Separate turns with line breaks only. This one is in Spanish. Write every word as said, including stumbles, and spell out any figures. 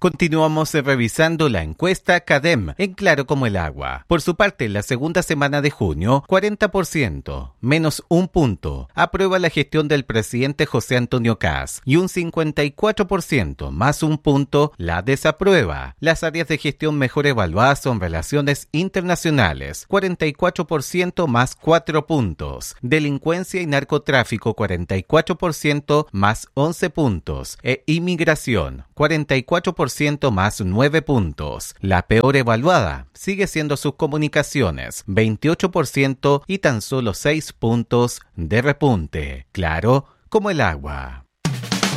Continuamos revisando la encuesta CADEM en Claro como el agua. Por su parte, en la segunda semana de junio, cuarenta por ciento, menos un punto, aprueba la gestión del presidente José Antonio Kast y un cincuenta y cuatro por ciento, más un punto, la desaprueba. Las áreas de gestión mejor evaluadas son relaciones internacionales, cuarenta y cuatro por ciento más cuatro puntos, delincuencia y narcotráfico, cuarenta y cuatro por ciento más once puntos, e inmigración, cuarenta y cuatro por ciento más nueve puntos. La peor evaluada sigue siendo sus comunicaciones, veintiocho por ciento y tan solo seis puntos de repunte. Claro como el agua.